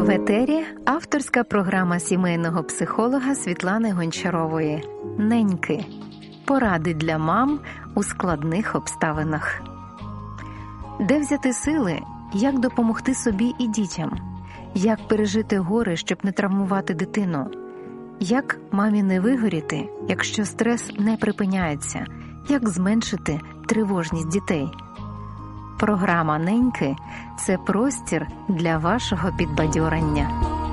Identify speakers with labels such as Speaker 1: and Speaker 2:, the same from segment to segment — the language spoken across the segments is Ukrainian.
Speaker 1: В етері авторська програма сімейного психолога Світлани Гончарової «Неньки. Поради для мам у складних обставинах». Де взяти сили, як допомогти собі і дітям? Як пережити горе, щоб не травмувати дитину? Як мамі не вигоріти, якщо стрес не припиняється? Як зменшити тривожність дітей? Програма «Неньки» – це простір для вашого підбадьорення.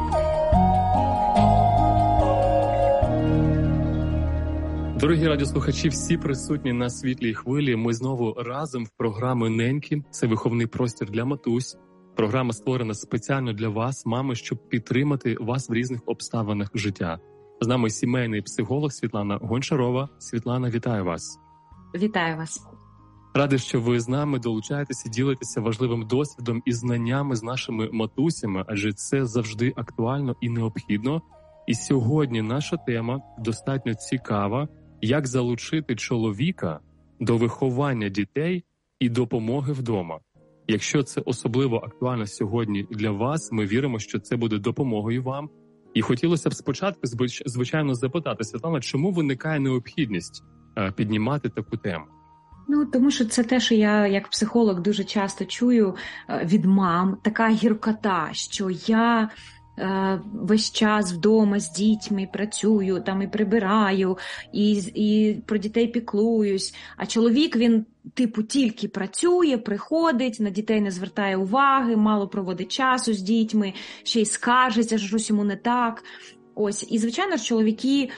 Speaker 2: Дорогі радіослухачі, всі присутні на світлій хвилі. Ми знову разом в програмі «Неньки». Це виховний простір для матусь. Програма створена спеціально для вас, мами, щоб підтримати вас в різних обставинах життя. З нами сімейний психолог Світлана Гончарова. Світлана, вітаю вас.
Speaker 3: Вітаю вас.
Speaker 2: Радий, що ви з нами долучаєтеся, ділитеся важливим досвідом і знаннями з нашими матусями, адже це завжди актуально і необхідно. І сьогодні наша тема достатньо цікава, як залучити чоловіка до виховання дітей і допомоги вдома. Якщо це особливо актуально сьогодні для вас, ми віримо, що це буде допомогою вам. І хотілося б спочатку, звичайно, запитати, Світлана, чому виникає необхідність піднімати таку тему?
Speaker 3: Тому що це те, що я як психолог дуже часто чую від мам, така гіркота, що я весь час вдома з дітьми працюю, там і прибираю, і про дітей піклуюсь, а чоловік, він тільки працює, приходить, на дітей не звертає уваги, мало проводить часу з дітьми, ще й скаржиться, що щось йому не так. Ось, і, звичайно ж, чоловіки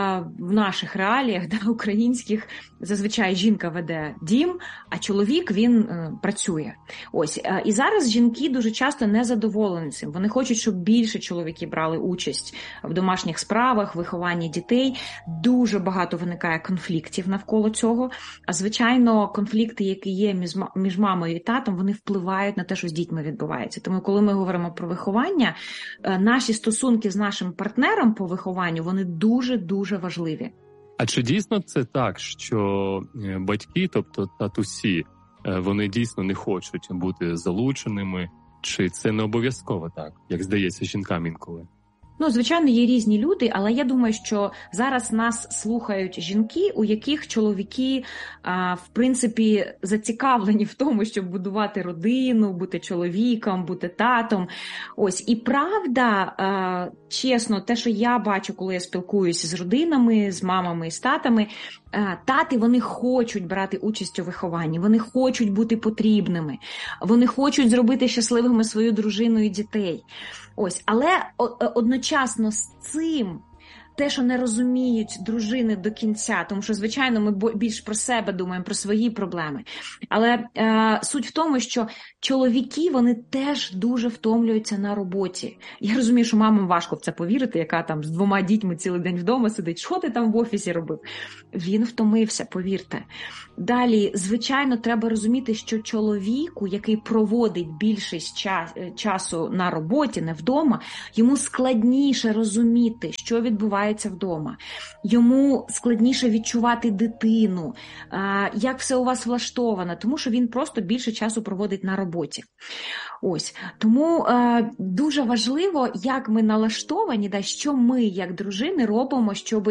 Speaker 3: в наших реаліях, українських, зазвичай жінка веде дім, а чоловік, він працює. Ось, і зараз жінки дуже часто не задоволені цим. Вони хочуть, щоб більше чоловіки брали участь в домашніх справах, вихованні дітей. Дуже багато виникає конфліктів навколо цього. А, звичайно, конфлікти, які є між мамою і татом, вони впливають на те, що з дітьми відбувається. Тому, коли ми говоримо про виховання, наші стосунки з нашим партнером по вихованню, вони дуже-дуже важливі.
Speaker 2: А чи дійсно це так, що батьки, тобто татусі, вони дійсно не хочуть бути залученими? Чи це не обов'язково так, як здається жінкам інколи?
Speaker 3: Звичайно, є різні люди, але я думаю, що зараз нас слухають жінки, у яких чоловіки, в принципі, зацікавлені в тому, щоб будувати родину, бути чоловіком, бути татом. Ось, і правда, чесно, те, що я бачу, коли я спілкуюся з родинами, з мамами і з татами, тати, вони хочуть брати участь у вихованні, вони хочуть бути потрібними, вони хочуть зробити щасливими свою дружину і дітей. Ось, але одночасно з цим, те, що не розуміють дружини до кінця, тому що, звичайно, ми більш про себе думаємо, про свої проблеми. Але суть в тому, що чоловіки, вони теж дуже втомлюються на роботі. Я розумію, що мамам важко в це повірити, яка там з 2 дітьми цілий день вдома сидить. Що ти там в офісі робив? Він втомився, повірте. Далі, звичайно, треба розуміти, що чоловіку, який проводить більшість часу на роботі, не вдома, йому складніше розуміти, що відбувається вдома. Йому складніше відчувати дитину, як все у вас влаштовано, тому що він просто більше часу проводить на роботі. Ось. Тому дуже важливо, як ми налаштовані, що ми, як дружини, робимо, щоб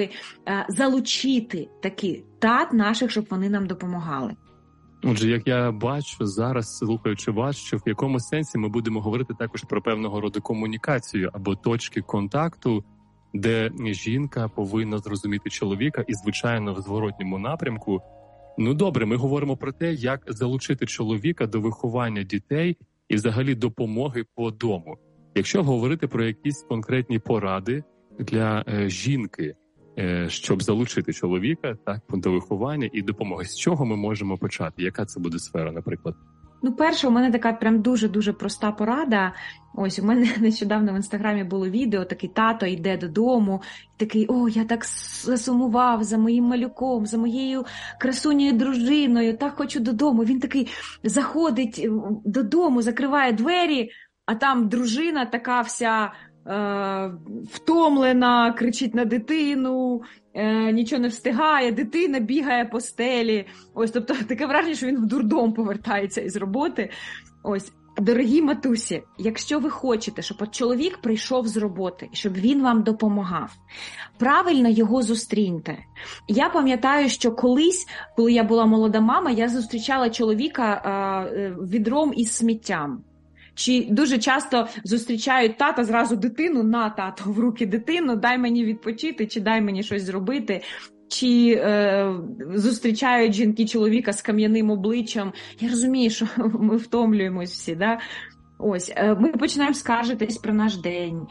Speaker 3: залучити такі тат наших, щоб вони нам допомагали.
Speaker 2: Отже, як я бачу зараз, слухаючи вас, що в якомусь сенсі ми будемо говорити також про певного роду комунікацію або точки контакту, де жінка повинна зрозуміти чоловіка і, звичайно, в зворотньому напрямку. Добре, ми говоримо про те, як залучити чоловіка до виховання дітей і взагалі допомоги по дому. Якщо говорити про якісь конкретні поради для жінки, щоб залучити чоловіка до виховання і допомоги, з чого ми можемо почати? Яка це буде сфера, наприклад?
Speaker 3: Перше, у мене така прям дуже-дуже проста порада. Ось, у мене нещодавно в Інстаграмі було відео, такий тато йде додому, такий, я так засумував за моїм малюком, за моєю красунею дружиною, так хочу додому. Він такий заходить додому, закриває двері, а там дружина така вся втомлена, кричить на дитину, нічого не встигає, дитина бігає по стелі. Ось, тобто таке враження, що він в дурдом повертається із роботи. Ось. Дорогі матусі, якщо ви хочете, щоб чоловік прийшов з роботи, щоб він вам допомагав, правильно його зустріньте. Я пам'ятаю, що колись, коли я була молода мама, я зустрічала чоловіка відром із сміттям. Чи дуже часто зустрічають тата зразу дитину, на тато в руки дитину, дай мені відпочити, чи дай мені щось зробити. Чи зустрічають жінки чоловіка з кам'яним обличчям. Я розумію, що ми втомлюємось всі, да? Ось, ми починаємо скаржитись про наш день.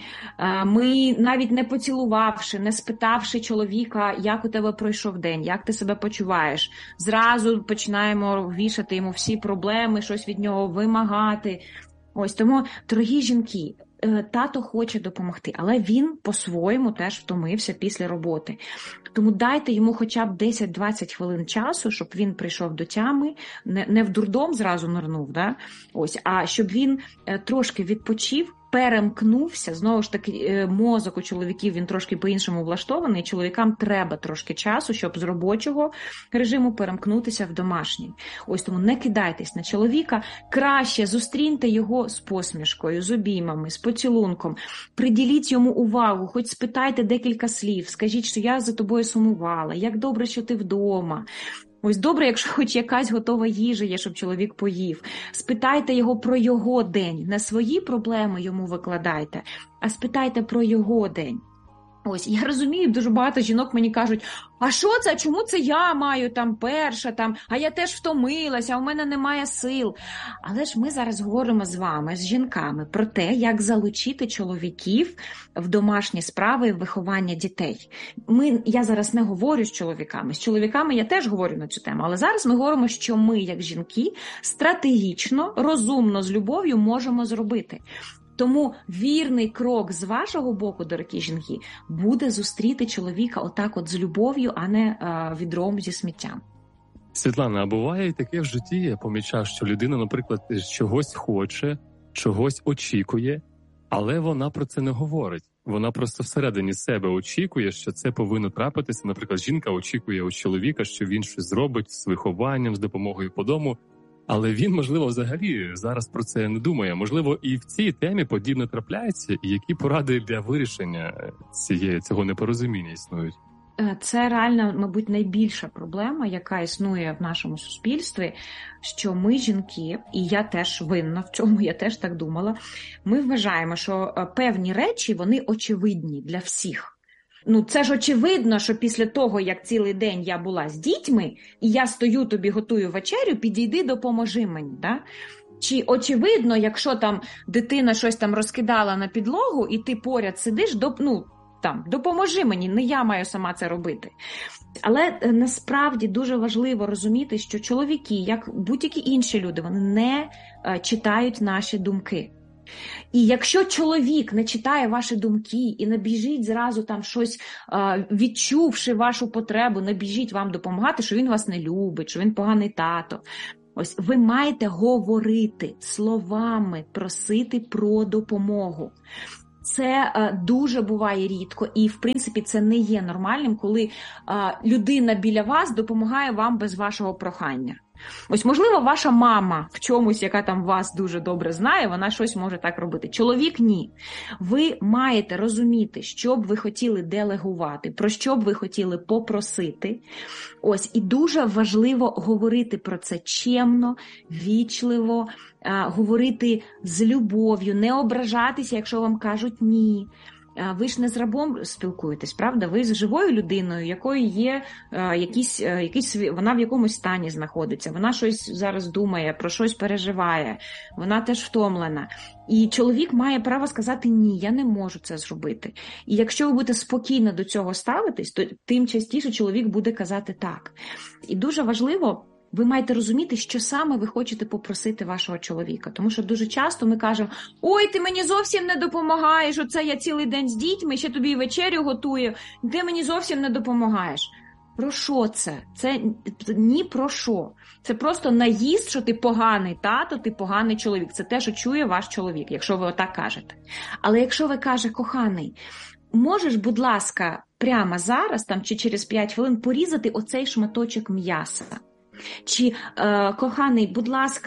Speaker 3: Ми навіть не поцілувавши, не спитавши чоловіка, як у тебе пройшов день, як ти себе почуваєш, зразу починаємо вішати йому всі проблеми, щось від нього вимагати. Ось, тому, дорогі жінки, тато хоче допомогти, але він по-своєму теж втомився після роботи. Тому дайте йому хоча б 10-20 хвилин часу, щоб він прийшов до тями, не в дурдом зразу нирнув, да? Ось, а щоб він трошки відпочив, перемкнувся. Знову ж таки, мозок у чоловіків, він трошки по-іншому влаштований. Чоловікам треба трошки часу, щоб з робочого режиму перемкнутися в домашній. Ось тому не кидайтесь на чоловіка. Краще зустріньте його з посмішкою, з обіймами, з поцілунком. Приділіть йому увагу, хоч спитайте декілька слів. Скажіть, що я за тобою сумувала, як добре, що ти вдома. Ось добре, якщо хоч якась готова їжа є, щоб чоловік поїв. Спитайте його про його день. Не свої проблеми йому викладайте, а спитайте про його день. Ось, я розумію, дуже багато жінок мені кажуть, а що це, чому це я маю там перша, там, а я теж втомилася, а у мене немає сил. Але ж ми зараз говоримо з вами, з жінками, про те, як залучити чоловіків в домашні справи і в виховання дітей. Я зараз не говорю з чоловіками я теж говорю на цю тему, але зараз ми говоримо, що ми, як жінки, стратегічно, розумно, з любов'ю можемо зробити. Тому вірний крок з вашого боку, дорогі жінки, буде зустріти чоловіка отак от з любов'ю, а не відром зі сміттям.
Speaker 2: Світлана, а буває і таке в житті, я помічав, що людина, наприклад, чогось хоче, чогось очікує, але вона про це не говорить. Вона просто всередині себе очікує, що це повинно трапитися. Наприклад, жінка очікує у чоловіка, що він щось зробить з вихованням, з допомогою по дому. Але він, можливо, взагалі зараз про це не думає. Можливо, і в цій темі подібне трапляється, і які поради для вирішення цього непорозуміння існують?
Speaker 3: Це реально, мабуть, найбільша проблема, яка існує в нашому суспільстві, що ми, жінки, і я теж винна в цьому, я теж так думала, ми вважаємо, що певні речі, вони очевидні для всіх. Це ж очевидно, що після того, як цілий день я була з дітьми, і я стою тобі, готую вечерю, підійди, допоможи мені, да? Чи очевидно, якщо там дитина щось там розкидала на підлогу, і ти поряд сидиш, допоможи мені, не я маю сама це робити. Але насправді дуже важливо розуміти, що чоловіки, як будь-які інші люди, вони не читають наші думки. І якщо чоловік не читає ваші думки і не біжить зразу там щось, відчувши вашу потребу, не біжить вам допомагати, що він вас не любить, що він поганий тато. Ось ви маєте говорити словами, просити про допомогу. Це дуже буває рідко і, в принципі, це не є нормальним, коли людина біля вас допомагає вам без вашого прохання. Ось, можливо, ваша мама в чомусь, яка там вас дуже добре знає, вона щось може так робити. Чоловік – ні. Ви маєте розуміти, що б ви хотіли делегувати, про що б ви хотіли попросити. Ось, і дуже важливо говорити про це чемно, вічливо, говорити з любов'ю, не ображатися, якщо вам кажуть «ні». Ви ж не з рабом спілкуєтесь, правда? Ви з живою людиною, якої є вона в якомусь стані знаходиться, вона щось зараз думає, про щось переживає, вона теж втомлена. І чоловік має право сказати «ні, я не можу це зробити». І якщо ви будете спокійно до цього ставитись, то тим частіше чоловік буде казати «так». І дуже важливо, ви маєте розуміти, що саме ви хочете попросити вашого чоловіка. Тому що дуже часто ми кажемо, ой, ти мені зовсім не допомагаєш, оце я цілий день з дітьми, ще тобі вечерю готую, ти мені зовсім не допомагаєш. Про що це? Це ні про що. Це просто наїзд, що ти поганий тато, ти поганий чоловік. Це те, що чує ваш чоловік, якщо ви отак кажете. Але якщо ви кажете, коханий, можеш, будь ласка, прямо зараз там, чи через 5 хвилин порізати оцей шматочок м'яса? Чи, коханий, будь ласка,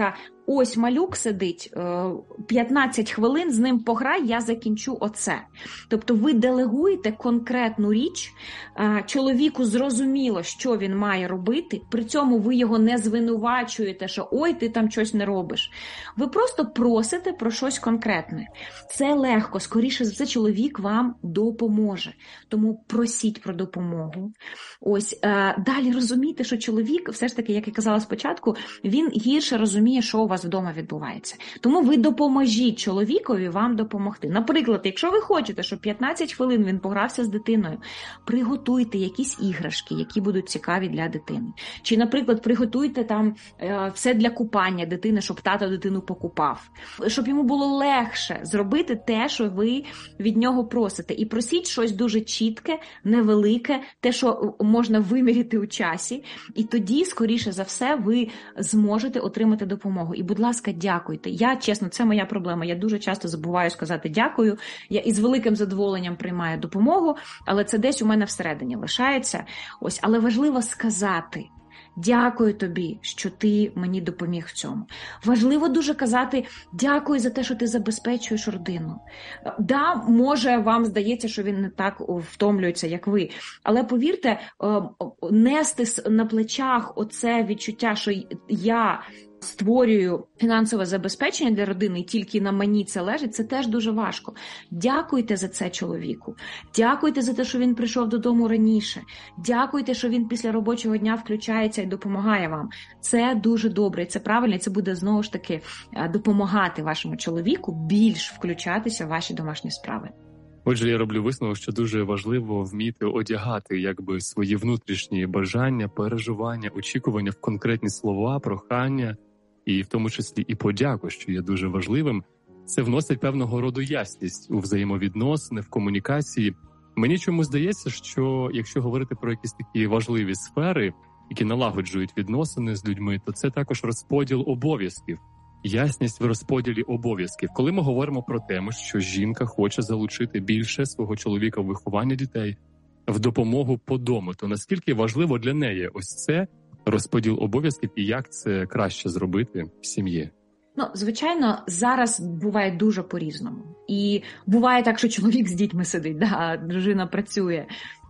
Speaker 3: ось малюк сидить, 15 хвилин з ним пограй, я закінчу оце. Тобто ви делегуєте конкретну річ, чоловіку зрозуміло, що він має робити, при цьому ви його не звинувачуєте, що ой, ти там щось не робиш. Ви просто просите про щось конкретне. Це легко, скоріше за все, чоловік вам допоможе. Тому просіть про допомогу. Ось, далі розумійте, що чоловік, все ж таки, як я казала спочатку, він гірше розуміє, що у вас вдома відбувається. Тому ви допоможіть чоловікові вам допомогти. Наприклад, якщо ви хочете, щоб 15 хвилин він погрався з дитиною, приготуйте якісь іграшки, які будуть цікаві для дитини. Чи, наприклад, приготуйте там все для купання дитини, щоб тато дитину покупав. Щоб йому було легше зробити те, що ви від нього просите. І просіть щось дуже чітке, невелике, те, що можна виміряти у часі. І тоді, скоріше за все, ви зможете отримати допомогу. І, будь ласка, дякуйте. Я, чесно, це моя проблема. Я дуже часто забуваю сказати дякую. Я із великим задоволенням приймаю допомогу, але це десь у мене всередині лишається. Ось, але важливо сказати: дякую тобі, що ти мені допоміг в цьому. Важливо дуже казати дякую за те, що ти забезпечуєш родину. Да, може вам здається, що він не так втомлюється, як ви, але повірте, нести на плечах оце відчуття, що я створюю фінансове забезпечення для родини і тільки на мені це лежить, це теж дуже важко. Дякуйте за це чоловіку. Дякуйте за те, що він прийшов додому раніше. Дякуйте, що він після робочого дня включається і допомагає вам. Це дуже добре, це правильно, і це буде знову ж таки допомагати вашому чоловіку більш включатися в ваші домашні справи.
Speaker 2: Отже, я роблю висновок, що дуже важливо вміти одягати якби свої внутрішні бажання, переживання, очікування в конкретні слова, прохання, і в тому числі і подяку, що є дуже важливим. Це вносить певного роду ясність у взаємовідносини, в комунікації. Мені чомусь здається, що якщо говорити про якісь такі важливі сфери, які налагоджують відносини з людьми, то це також розподіл обов'язків. Ясність в розподілі обов'язків. Коли ми говоримо про тему, що жінка хоче залучити більше свого чоловіка в виховання дітей, в допомогу по дому, то наскільки важливо для неї ось це розподіл обов'язків і як це краще зробити в сім'ї?
Speaker 3: Ну, звичайно, зараз буває дуже по-різному. І буває так, що чоловік з дітьми сидить, а дружина працює.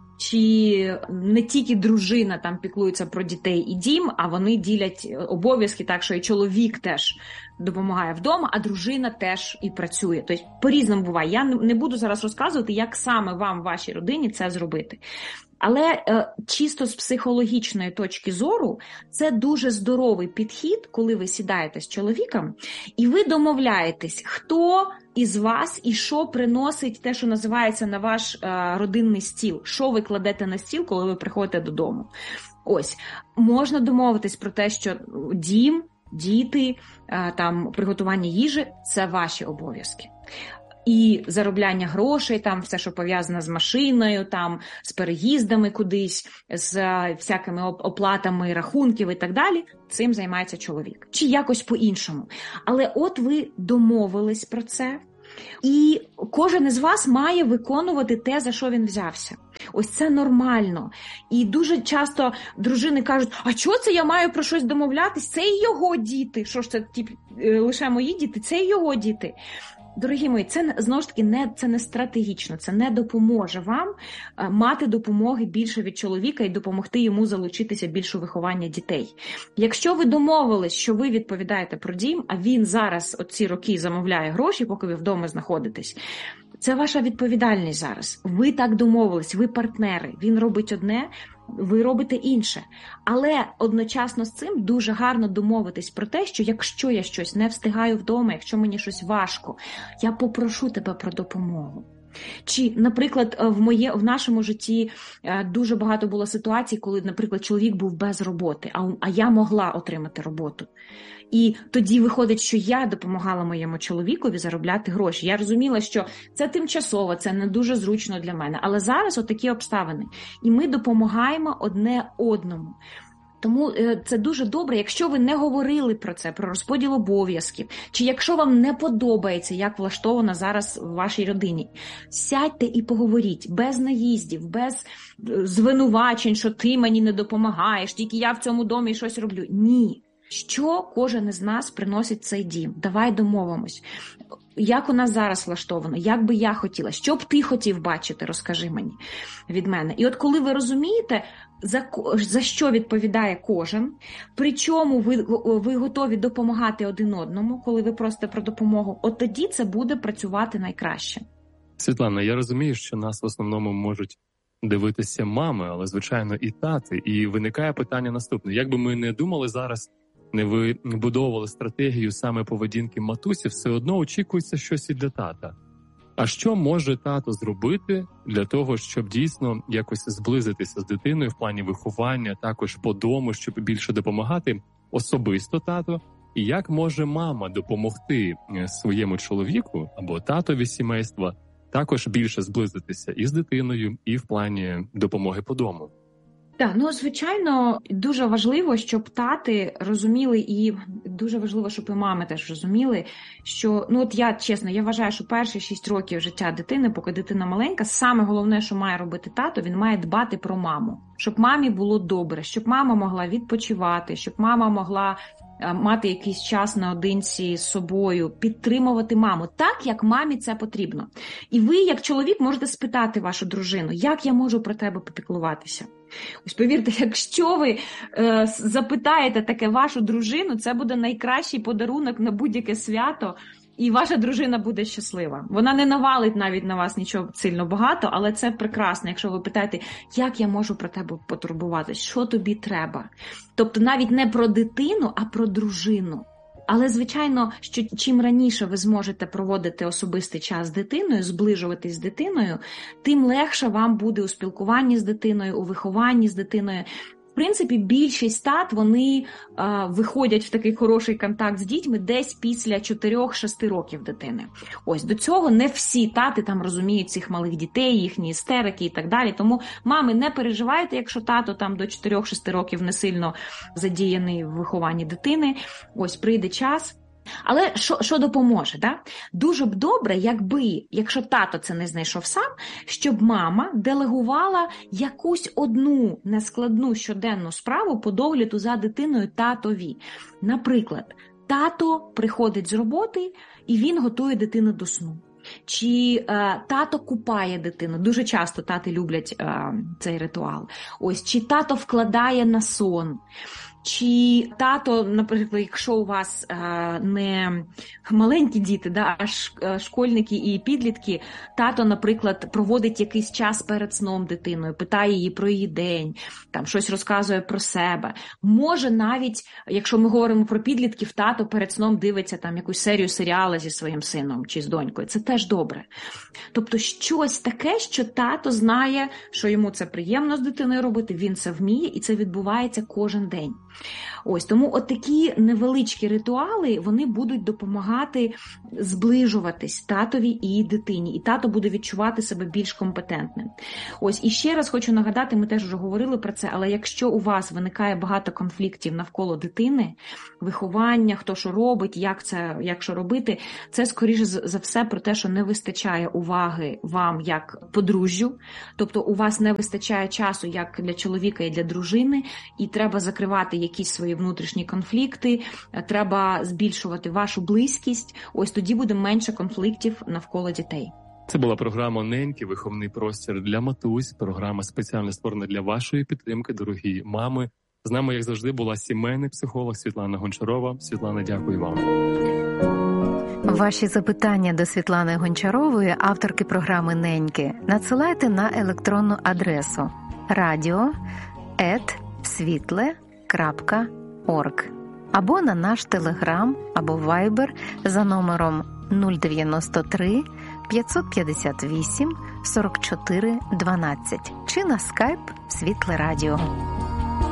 Speaker 3: Чи не тільки дружина там піклується про дітей і дім, а вони ділять обов'язки так, що і чоловік теж допомагає вдома, а дружина теж і працює. Тобто по-різному буває. Я не буду зараз розказувати, як саме вам в вашій родині це зробити. Але чисто з психологічної точки зору це дуже здоровий підхід, коли ви сідаєте з чоловіком і ви домовляєтесь, хто із вас і що приносить те, що називається на ваш родинний стіл, що ви кладете на стіл, коли ви приходите додому. Ось, можна домовитись про те, що дім, діти, там приготування їжі – це ваші обов'язки. І заробляння грошей, там все, що пов'язане з машиною, там з переїздами кудись, з всякими оплатами рахунків і так далі, цим займається чоловік. Чи якось по-іншому. Але от ви домовились про це, і кожен із вас має виконувати те, за що він взявся. Ось це нормально. І дуже часто дружини кажуть, а чого це я маю про щось домовлятись? Це і його діти. Що ж це, лише мої діти? Це і його діти. Дорогі мої, це, знову ж таки, це не стратегічно, це не допоможе вам мати допомоги більше від чоловіка і допомогти йому залучитися більше у виховання дітей. Якщо ви домовились, що ви відповідаєте про дім, а він зараз оці роки замовляє гроші, поки ви вдома знаходитесь, це ваша відповідальність зараз. Ви так домовились, ви партнери, він робить одне, ви робите інше. Але одночасно з цим дуже гарно домовитись про те, що якщо я щось не встигаю вдома, якщо мені щось важко, я попрошу тебе про допомогу. Чи, наприклад, в нашому житті дуже багато було ситуацій, коли, наприклад, чоловік був без роботи, а я могла отримати роботу. І тоді виходить, що я допомагала моєму чоловікові заробляти гроші. Я розуміла, що це тимчасово, це не дуже зручно для мене. Але зараз отакі обставини. І ми допомагаємо одне одному. Тому це дуже добре, якщо ви не говорили про це, про розподіл обов'язків, чи якщо вам не подобається, як влаштовано зараз в вашій родині, сядьте і поговоріть, без наїздів, без звинувачень, що ти мені не допомагаєш, тільки я в цьому домі щось роблю. Ні. Що кожен із нас приносить в цей дім? Давай домовимось. Як у нас зараз влаштовано? Як би я хотіла? Що б ти хотів бачити? Розкажи мені від мене. І от коли ви розумієте, за що відповідає кожен, причому ви готові допомагати один одному, коли ви просите про допомогу, от тоді це буде працювати найкраще.
Speaker 2: Світлана, я розумію, що нас в основному можуть дивитися мами, але, звичайно, і тати. І виникає питання наступне. Як би ми не думали зараз, не вибудовували стратегію саме поведінки матусі, все одно очікується щось і для тата. А що може тато зробити для того, щоб дійсно якось зблизитися з дитиною в плані виховання, також по дому, щоб більше допомагати особисто тато? І як може мама допомогти своєму чоловіку або татові сімейства також більше зблизитися і з дитиною, і в плані допомоги по дому?
Speaker 3: Так, звичайно, дуже важливо, щоб тати розуміли, і дуже важливо, щоб і мами теж розуміли, що, я вважаю, що перші 6 років життя дитини, поки дитина маленька, саме головне, що має робити тато, він має дбати про маму. Щоб мамі було добре, щоб мама могла відпочивати, щоб мама могла мати якийсь час наодинці з собою, підтримувати маму так, як мамі це потрібно. І ви, як чоловік, можете спитати вашу дружину, як я можу про тебе попіклуватися. Ось повірте, якщо ви запитаєте таке вашу дружину, це буде найкращий подарунок на будь-яке свято, і ваша дружина буде щаслива. Вона не навалить навіть на вас нічого сильно багато, але це прекрасно, якщо ви питаєте, як я можу про тебе потурбуватися, що тобі треба. Тобто навіть не про дитину, а про дружину. Але, звичайно, що чим раніше ви зможете проводити особистий час з дитиною, зближуватись з дитиною, тим легше вам буде у спілкуванні з дитиною, у вихованні з дитиною. В принципі, більшість тат, вони виходять в такий хороший контакт з дітьми десь після 4-6 років дитини. Ось, до цього не всі тати там розуміють цих малих дітей, їхні істерики і так далі. Тому, мами, не переживайте, якщо тато там до 4-6 років не сильно задіяний в вихованні дитини. Ось, прийде час. Але що допоможе? Да? Дуже б добре, якщо тато це не знайшов сам, щоб мама делегувала якусь одну нескладну щоденну справу по догляду за дитиною татові. Наприклад, тато приходить з роботи і він готує дитину до сну. Чи тато купає дитину. Дуже часто тати люблять цей ритуал. Ось, чи тато вкладає на сон. Чи тато, наприклад, якщо у вас не маленькі діти, а школьники і підлітки, тато, наприклад, проводить якийсь час перед сном дитиною, питає її про її день, там щось розказує про себе. Може навіть, якщо ми говоримо про підлітків, тато перед сном дивиться там якусь серію серіалу зі своїм сином чи з донькою. Це теж добре. Тобто щось таке, що тато знає, що йому це приємно з дитиною робити, він це вміє і це відбувається кожен день. Ось, тому такі невеличкі ритуали, вони будуть допомагати зближуватись татові і дитині. І тато буде відчувати себе більш компетентним. Ось, і ще раз хочу нагадати, ми теж вже говорили про це, але якщо у вас виникає багато конфліктів навколо дитини, виховання, хто що робить, як що робити, це скоріше за все про те, що не вистачає уваги вам як подружжю, тобто у вас не вистачає часу як для чоловіка і для дружини, і треба закривати якісь свої внутрішні конфлікти, треба збільшувати вашу близькість, ось тоді буде менше конфліктів навколо дітей.
Speaker 2: Це була програма «Неньки. Виховний простір для матусь». Програма спеціально створена для вашої підтримки, дорогі мами. З нами, як завжди, була сімейний психолог Світлана Гончарова. Світлана, дякую вам.
Speaker 1: Ваші запитання до Світлани Гончарової, авторки програми «Неньки», надсилайте на електронну адресу radio@svitle.org або на наш Телеграм або Вайбер за номером 093 558 44 12 чи на скайп Світле Радіо.